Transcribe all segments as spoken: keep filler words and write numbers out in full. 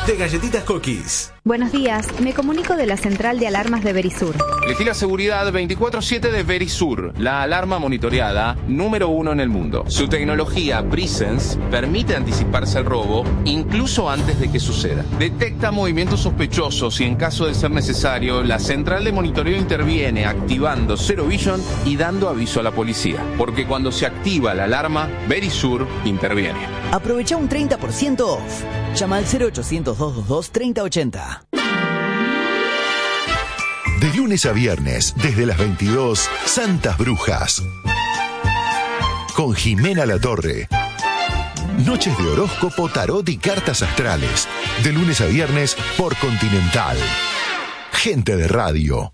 de Galletitas Cookies. Buenos días, me comunico de la central de alarmas de Verisur. Elegí la seguridad veinticuatro siete de Verisur, la alarma monitoreada número uno en el mundo. Su tecnología Presence permite anticiparse al robo incluso antes de que suceda. Detecta movimientos sospechosos y en caso de ser necesario, la central de monitoreo interviene activando Zero Vision y dando aviso a la policía. Porque cuando se activa la alarma, Verisur interviene. Aprovecha un treinta por ciento off. Llama al cero ochocientos, doscientos veintidós, treinta ochenta. De lunes a viernes, desde las veintidós, Santas Brujas. Con Jimena Latorre. Noches de horóscopo, tarot y cartas astrales. De lunes a viernes por Continental. Gente de radio.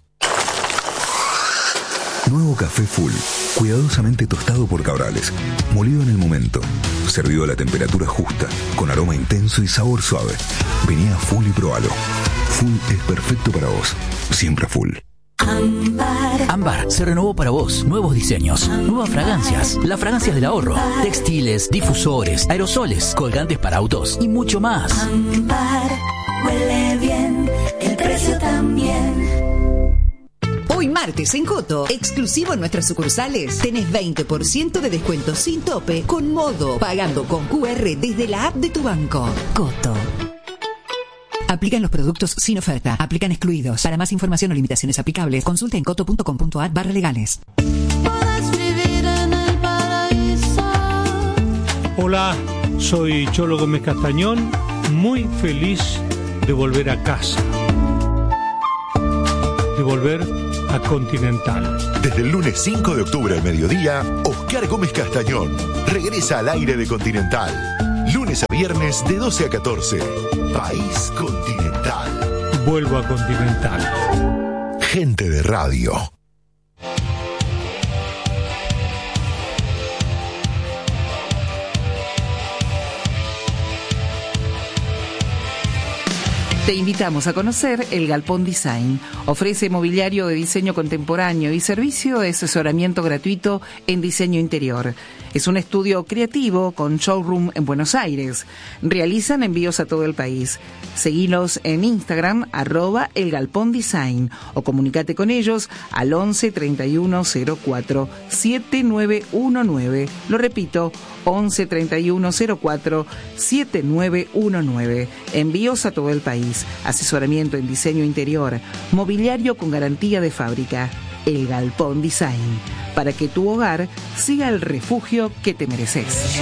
Nuevo café Full, cuidadosamente tostado por Cabrales, molido en el momento, servido a la temperatura justa, con aroma intenso y sabor suave. Vení a Full y probalo. Full es perfecto para vos, siempre Full. Ámbar. Ámbar se renovó para vos. Nuevos diseños, Ámbar. Nuevas fragancias, las fragancias del ahorro, Ámbar. Textiles, difusores, aerosoles, colgantes para autos y mucho más. Ámbar, huele bien, el precio también. Hoy martes en Coto, exclusivo en nuestras sucursales, tenés veinte por ciento de descuento sin tope con Modo, pagando con Q R desde la app de tu banco. Coto. Aplican los productos sin oferta. Aplican excluidos. Para más información o limitaciones aplicables, consulta en coto punto com punto a r barra legales. Hola, soy Cholo Gómez Castañón, muy feliz de volver a casa. De volver a Continental. Desde el lunes cinco de octubre al mediodía, Oscar Gómez Castañón regresa al aire de Continental. Lunes a viernes de doce a catorce. País Continental. Vuelvo a Continental. Gente de radio. Te invitamos a conocer el Galpón Design. Ofrece mobiliario de diseño contemporáneo y servicio de asesoramiento gratuito en diseño interior. Es un estudio creativo con showroom en Buenos Aires. Realizan envíos a todo el país. Seguilos en Instagram, arroba el Galpón Design, o comunicate con ellos al once, treinta y uno, cero cuatro, siete nueve uno nueve. Lo repito, once, treinta y uno, cero cuatro, siete nueve uno nueve. Envíos a todo el país. Asesoramiento en diseño interior. Mobiliario con garantía de fábrica. El Galpón Design. Para que tu hogar siga el refugio que te mereces.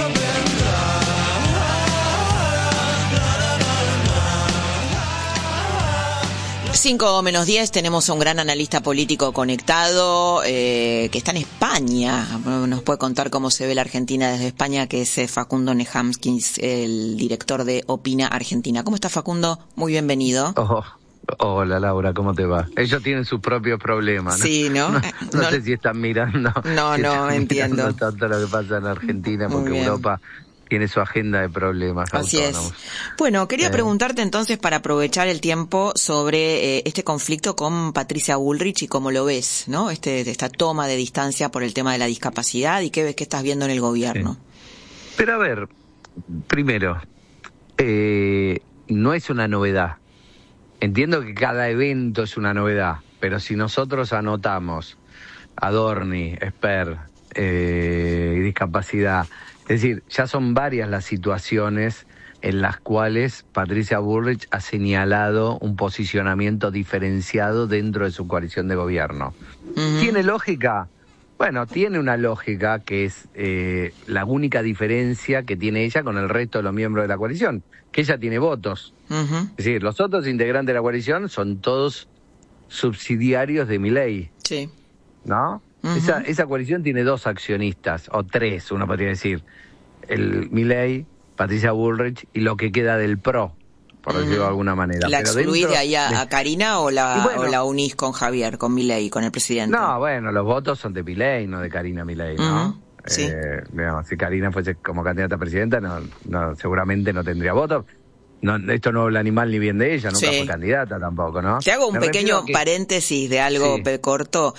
cinco menos diez, tenemos a un gran analista político conectado, eh, que está en España. Nos puede contar cómo se ve la Argentina desde España, que es Facundo Nehamskis, el director de Opina Argentina. ¿Cómo está, Facundo? Muy bienvenido. Oh, hola, Laura, ¿cómo te va? Ellos tienen sus propios problemas, ¿no? Sí, ¿no? No, no, no sé si están mirando. No, si no, están entiendo. mirando tanto lo que pasa en Argentina, Muy porque bien. Europa tiene su agenda de problemas Así autónomos. es. Bueno, quería Eh. preguntarte entonces, para aprovechar el tiempo, sobre eh, este conflicto con Patricia Bullrich y cómo lo ves, ¿no? Este, esta toma de distancia por el tema de la discapacidad y qué ves que estás viendo en el gobierno. Sí. Pero a ver, primero, eh, no es una novedad. Entiendo que cada evento es una novedad, pero si nosotros anotamos Adorni, Esper, eh, y discapacidad, es decir, ya son varias las situaciones en las cuales Patricia Bullrich ha señalado un posicionamiento diferenciado dentro de su coalición de gobierno. Uh-huh. ¿Tiene lógica? Bueno, tiene una lógica que es eh, la única diferencia que tiene ella con el resto de los miembros de la coalición, que ella tiene votos. Uh-huh. Es decir, los otros integrantes de la coalición son todos subsidiarios de Milei. Sí. ¿No? Uh-huh. Esa, esa coalición tiene dos accionistas, o tres, uno podría decir. El Milei, Patricia Bullrich y lo que queda del P R O, por uh-huh. decirlo de alguna manera. ¿La Pero excluís dentro de ahí a, de... a Karina o la, bueno, o la unís con Javier, con Milei, con el presidente? No, bueno, los votos son de Milei, no de Karina Milei, ¿no? Uh-huh. Sí. Eh, digamos, si Karina fuese como candidata a presidenta, no, no, seguramente no tendría votos. no, esto no habla ni mal ni bien de ella, nunca Sí. fue candidata tampoco, ¿no? Te hago un Me pequeño refiero a que- paréntesis de algo Sí. pe- corto,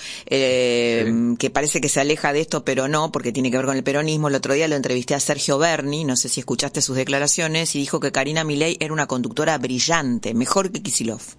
eh, que parece que se aleja de esto, pero no, porque tiene que ver con el peronismo. El otro día lo entrevisté a Sergio Berni, no sé si escuchaste sus declaraciones, y dijo que Karina Milei era una conductora brillante, mejor que Kicillof.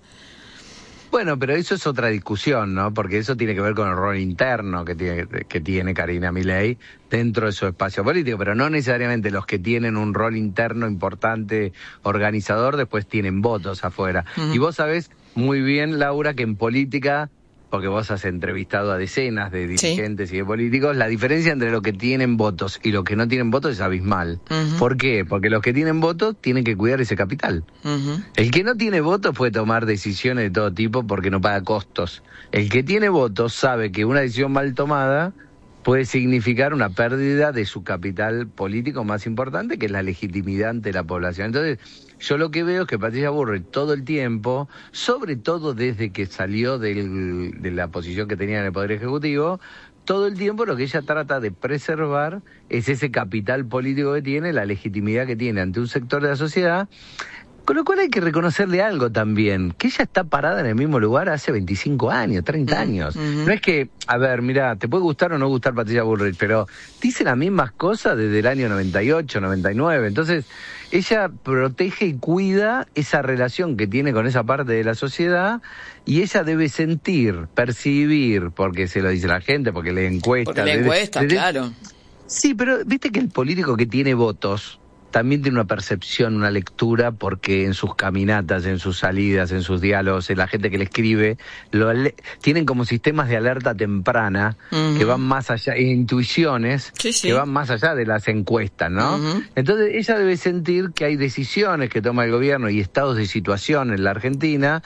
Bueno, pero eso es otra discusión, ¿no? Porque eso tiene que ver con el rol interno que tiene, que tiene Karina Milei dentro de su espacio político, pero no necesariamente los que tienen un rol interno importante, organizador, después tienen votos afuera. Ujú. Y vos sabés muy bien, Laura, que en política, porque vos has entrevistado a decenas de dirigentes y de políticos, la diferencia entre los que tienen votos y los que no tienen votos es abismal. Ujú. ¿Por qué? Porque los que tienen votos tienen que cuidar ese capital. Ujú. El que no tiene votos puede tomar decisiones de todo tipo porque no paga costos. El que tiene votos sabe que una decisión mal tomada puede significar una pérdida de su capital político más importante, que es la legitimidad ante la población. Entonces, yo lo que veo es que Patricia Bullrich todo el tiempo, sobre todo desde que salió del, de la posición que tenía en el Poder Ejecutivo, todo el tiempo lo que ella trata de preservar es ese capital político que tiene, la legitimidad que tiene ante un sector de la sociedad. Con lo cual hay que reconocerle algo también, que ella está parada en el mismo lugar hace veinticinco años, treinta años. Ujú. No es que, a ver, mira, te puede gustar o no gustar Patricia Bullrich, pero dice las mismas cosas desde el año noventa y ocho, noventa y nueve. Entonces, ella protege y cuida esa relación que tiene con esa parte de la sociedad y ella debe sentir, percibir, porque se lo dice la gente, porque le encuesta. Porque le debe- encuesta, debe- claro. Sí, pero viste que el político que tiene votos también tiene una percepción, una lectura, porque en sus caminatas, en sus salidas, en sus diálogos, en la gente que le escribe, lo ale- tienen como sistemas de alerta temprana Ujú. que van más allá, e intuiciones Sí, sí. que van más allá de las encuestas, ¿no? Ujú. Entonces ella debe sentir que hay decisiones que toma el gobierno y estados de situación en la Argentina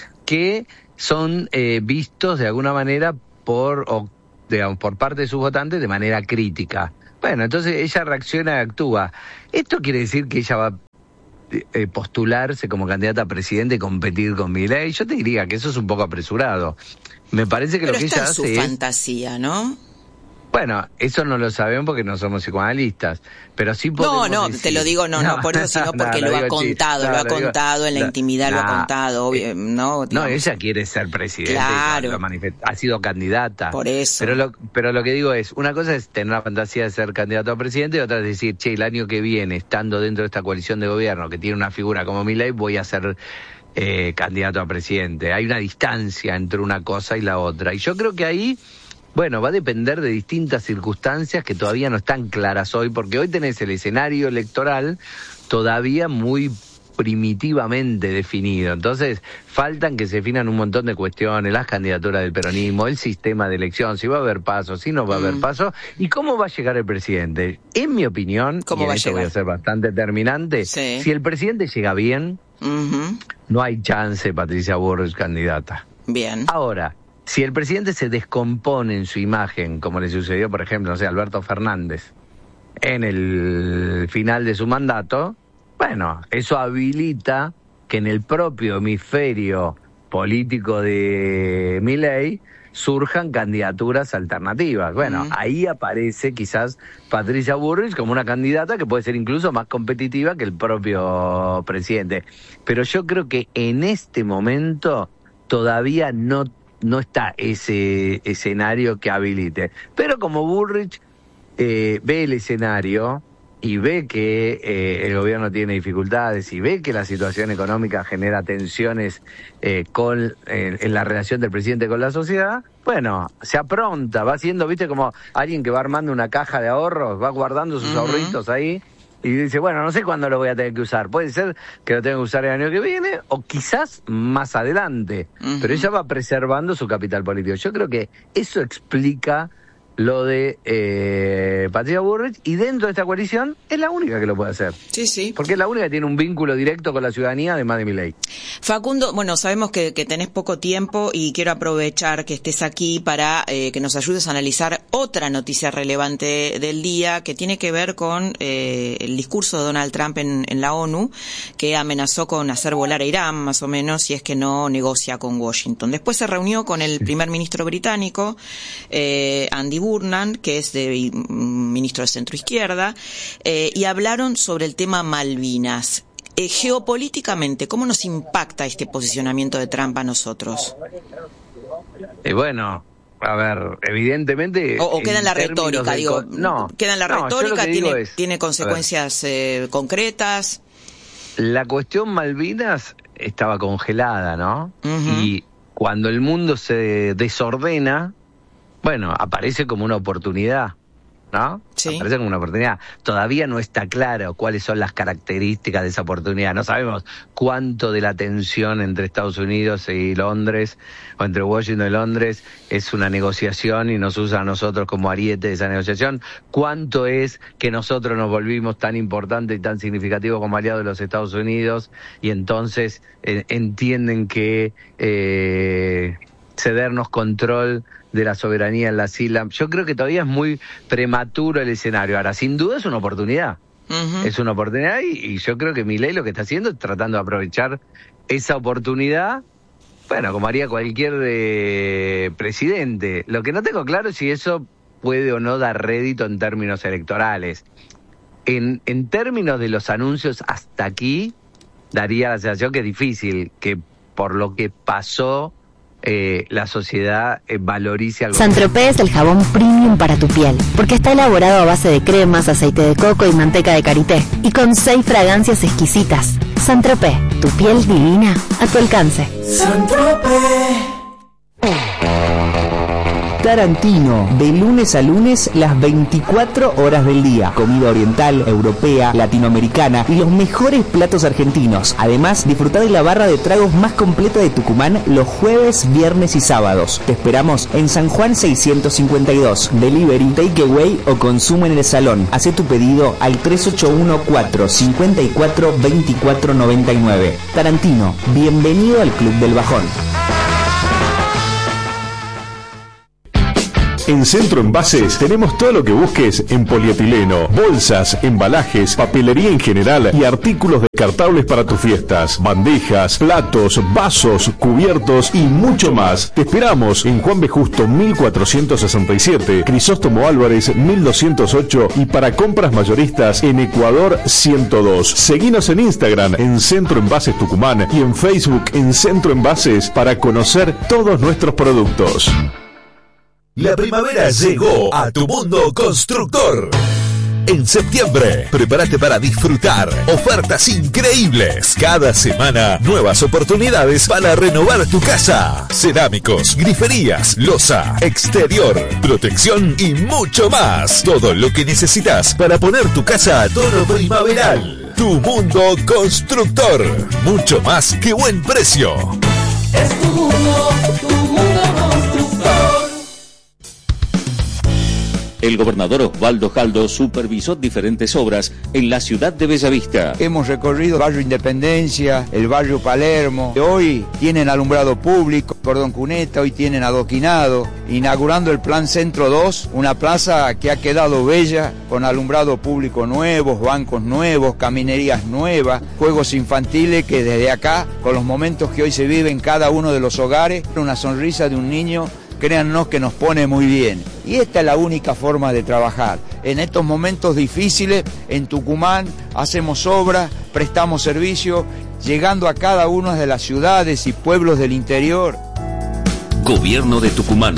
que son eh, vistos de alguna manera por, o, digamos, por parte de sus votantes de manera crítica. Bueno, entonces ella reacciona y actúa. ¿Esto quiere decir que ella va a eh, postularse como candidata a presidente y competir con Milei? Yo te diría que eso es un poco apresurado. Me parece que Pero lo que está ella en su hace es... fantasía, ¿no? Bueno, eso no lo sabemos porque no somos psicoanalistas, pero sí No, podemos no, decir- te lo digo, no, no, por eso, sino porque no, lo ha digo chiste. contado, No, lo ha digo- contado, en la no, intimidad lo ha no. contado, obvio, ¿no? No, Digamos. ella quiere ser presidente, Claro. y lo manifest- ha sido candidata. Por eso. Pero lo, pero lo que digo es, una cosa es tener la fantasía de ser candidato a presidente y otra es decir, che, el año que viene, estando dentro de esta coalición de gobierno que tiene una figura como Milei, voy a ser eh, candidato a presidente. Hay una distancia entre una cosa y la otra. Y yo creo que ahí... Bueno, va a depender de distintas circunstancias que todavía no están claras hoy, porque hoy tenés el escenario electoral todavía muy primitivamente definido. Entonces, faltan que se definan un montón de cuestiones, las candidaturas del peronismo, el sistema de elección, si va a haber pasos, si no va a haber Mm. pasos, y cómo va a llegar el presidente. En mi opinión, ¿Cómo y en va a esto voy llegar? a ser bastante determinante, Sí. si el presidente llega bien, Ujú. no hay chance de Patricia Bullrich candidata. Bien. Ahora, si el presidente se descompone en su imagen, como le sucedió, por ejemplo, no sé, a Alberto Fernández, en el final de su mandato, bueno, eso habilita que en el propio hemisferio político de Milei surjan candidaturas alternativas. Bueno, Mm. ahí aparece quizás Patricia Bullrich como una candidata que puede ser incluso más competitiva que el propio presidente. Pero yo creo que en este momento todavía no no está ese escenario que habilite. Pero como Bullrich eh, ve el escenario y ve que eh, el gobierno tiene dificultades y ve que la situación económica genera tensiones eh, con eh, en la relación del presidente con la sociedad, bueno, se apronta, va haciendo, viste, como alguien que va armando una caja de ahorros, va guardando sus Ujú. ahorritos ahí, y dice, bueno, no sé cuándo lo voy a tener que usar. Puede ser que lo tenga que usar el año que viene o quizás más adelante. Ujú. Pero ella va preservando su capital político. Yo creo que eso explica lo de eh, Patricia Bullrich, y dentro de esta coalición es la única que lo puede hacer. Sí, sí. Porque es la única que tiene un vínculo directo con la ciudadanía, además de Milei. Facundo, bueno, sabemos que, que tenés poco tiempo y quiero aprovechar que estés aquí para eh, que nos ayudes a analizar otra noticia relevante del día que tiene que ver con eh, el discurso de Donald Trump en, en la ONU, que amenazó con hacer volar a Irán, más o menos, si es que no negocia con Washington. Después se reunió con el primer ministro británico, eh, Andy Burnham, que es de mm, ministro de centro izquierda, eh, y hablaron sobre el tema Malvinas. Eh, geopolíticamente, ¿cómo nos impacta este posicionamiento de Trump a nosotros? Y eh, bueno, a ver, evidentemente... O, o queda en la retórica, digo, con... no, queda en la no, retórica, tiene, es, tiene consecuencias eh, concretas. La cuestión Malvinas estaba congelada, ¿no? Uh-huh. Y cuando el mundo se desordena, bueno, aparece como una oportunidad, ¿no? Sí. Aparece como una oportunidad. Todavía no está claro cuáles son las características de esa oportunidad. No sabemos cuánto de la tensión entre Estados Unidos y Londres, o entre Washington y Londres, es una negociación y nos usa a nosotros como ariete de esa negociación. Cuánto es que nosotros nos volvimos tan importantes y tan significativos como aliados de los Estados Unidos y entonces eh, entienden que eh, cedernos control de la soberanía en las islas. Yo creo que todavía es muy prematuro el escenario. Ahora, sin duda es una oportunidad. Uh-huh. Es una oportunidad y, y yo creo que Milei lo que está haciendo es tratando de aprovechar esa oportunidad, bueno, como haría cualquier de presidente. Lo que no tengo claro es si eso puede o no dar rédito en términos electorales. En, en términos de los anuncios hasta aquí, daría la sensación que es difícil, que por lo que pasó, Eh, la sociedad eh, valorice algo. Saint-Tropez es el jabón premium para tu piel, porque está elaborado a base de cremas, aceite de coco y manteca de karité, y con seis fragancias exquisitas. Saint-Tropez, tu piel divina a tu alcance. Saint-Tropez. Tarantino, de lunes a lunes, las veinticuatro horas del día. Comida oriental, europea, latinoamericana y los mejores platos argentinos. Además, disfruta de la barra de tragos más completa de Tucumán los jueves, viernes y sábados. Te esperamos en San Juan seiscientos cincuenta y dos. Delivery, takeaway o consumo en el salón. Hacé tu pedido al tres ocho uno cuatro cinco cuatro dos cuatro nueve nueve. Tarantino, bienvenido al Club del Bajón. En Centro Envases tenemos todo lo que busques en polietileno, bolsas, embalajes, papelería en general y artículos descartables para tus fiestas, bandejas, platos, vasos, cubiertos y mucho más. Te esperamos en Juan B. Justo mil cuatrocientos sesenta y siete, Crisóstomo Álvarez mil doscientos ocho y para compras mayoristas en Ecuador ciento dos. Seguinos en Instagram en Centro Envases Tucumán y en Facebook en Centro Envases para conocer todos nuestros productos. La primavera llegó a tu mundo constructor. En septiembre, prepárate para disfrutar ofertas increíbles. Cada semana, nuevas oportunidades para renovar tu casa. Cerámicos, griferías, loza, exterior, protección y mucho más. Todo lo que necesitas para poner tu casa a tono primaveral. Tu mundo constructor. Mucho más que buen precio. Es tu mundo, tu mundo constructor. El gobernador Osvaldo Jaldo supervisó diferentes obras en la ciudad de Bellavista. Hemos recorrido el barrio Independencia, el barrio Palermo. Hoy tienen alumbrado público, cordón cuneta, hoy tienen adoquinado, inaugurando el Plan Centro dos, una plaza que ha quedado bella, con alumbrado público nuevos, bancos nuevos, caminerías nuevas, juegos infantiles que desde acá, con los momentos que hoy se viven en cada uno de los hogares, una sonrisa de un niño, créannos que nos pone muy bien. Y esta es la única forma de trabajar. En estos momentos difíciles, en Tucumán, hacemos obras, prestamos servicio, llegando a cada una de las ciudades y pueblos del interior. Gobierno de Tucumán.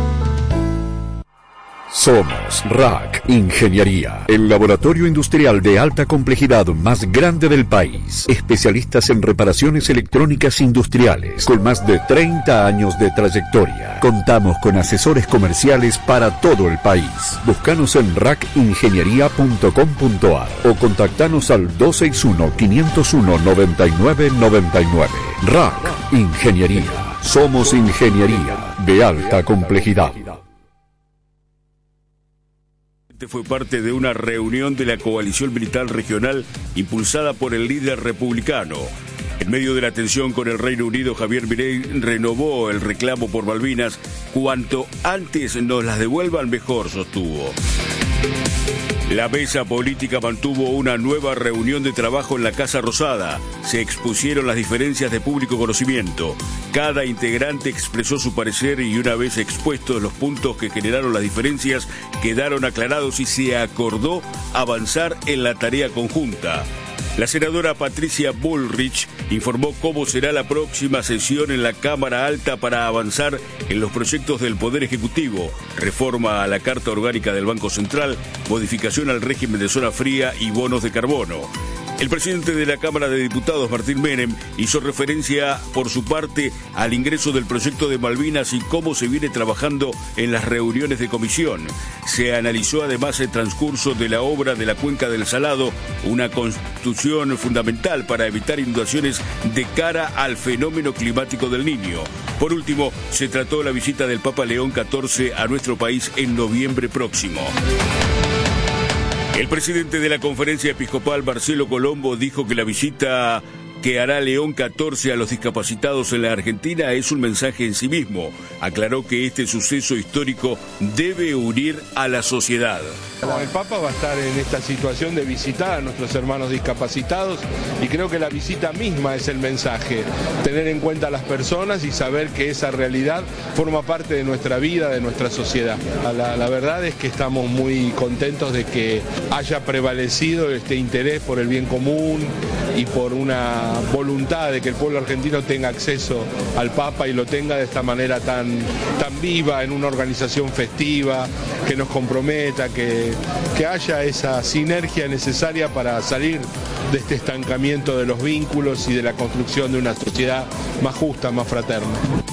Somos R A C Ingeniería, el laboratorio industrial de alta complejidad más grande del país. Especialistas en reparaciones electrónicas industriales, con más de treinta años de trayectoria. Contamos con asesores comerciales para todo el país. Búscanos en rac ingeniería punto com punto ar o contactanos al dos seis uno, cinco cero uno, nueve nueve nueve nueve. R A C Ingeniería. Somos ingeniería de alta complejidad. Fue parte de una reunión de la coalición militar regional impulsada por el líder republicano. En medio de la tensión con el Reino Unido, Javier Milei renovó el reclamo por Malvinas. Cuanto antes nos las devuelvan, mejor, sostuvo. La mesa política mantuvo una nueva reunión de trabajo en la Casa Rosada. Se expusieron las diferencias de público conocimiento. Cada integrante expresó su parecer y una vez expuestos los puntos que generaron las diferencias, quedaron aclarados y se acordó avanzar en la tarea conjunta. La senadora Patricia Bullrich informó cómo será la próxima sesión en la Cámara Alta para avanzar en los proyectos del Poder Ejecutivo, reforma a la Carta Orgánica del Banco Central, modificación al régimen de zona fría y bonos de carbono. El presidente de la Cámara de Diputados, Martín Menem, hizo referencia por su parte al ingreso del proyecto de Malvinas y cómo se viene trabajando en las reuniones de comisión. Se analizó además el transcurso de la obra de la Cuenca del Salado, una construcción fundamental para evitar inundaciones de cara al fenómeno climático del Niño. Por último, se trató la visita del Papa León catorce a nuestro país en noviembre próximo. El presidente de la Conferencia Episcopal, Marcelo Colombo, dijo que la visita que hará León catorce a los discapacitados en la Argentina es un mensaje en sí mismo. Aclaró que este suceso histórico debe unir a la sociedad. El Papa va a estar en esta situación de visitar a nuestros hermanos discapacitados y creo que la visita misma es el mensaje. Tener en cuenta a las personas y saber que esa realidad forma parte de nuestra vida, de nuestra sociedad. La, la verdad es que estamos muy contentos de que haya prevalecido este interés por el bien común y por una voluntad de que el pueblo argentino tenga acceso al Papa y lo tenga de esta manera tan, tan viva, en una organización festiva, que nos comprometa, que, que haya esa sinergia necesaria para salir de este estancamiento de los vínculos y de la construcción de una sociedad más justa, más fraterna.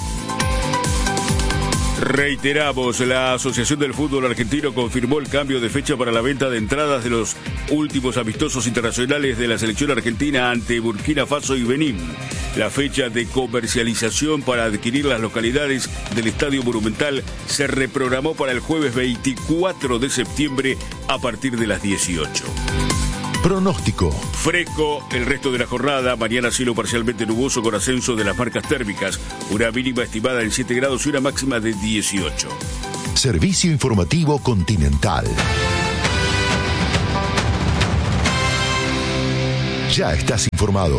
Reiteramos, la Asociación del Fútbol Argentino confirmó el cambio de fecha para la venta de entradas de los últimos amistosos internacionales de la selección argentina ante Burkina Faso y Benín. La fecha de comercialización para adquirir las localidades del Estadio Monumental se reprogramó para el jueves veinticuatro de septiembre a partir de las dieciocho. Pronóstico. Fresco el resto de la jornada. Mañana cielo parcialmente nuboso con ascenso de las marcas térmicas. Una mínima estimada en siete grados y una máxima de dieciocho. Servicio informativo Continental. Ya estás informado.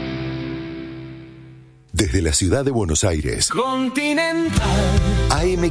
Desde la ciudad de Buenos Aires. Continental. A M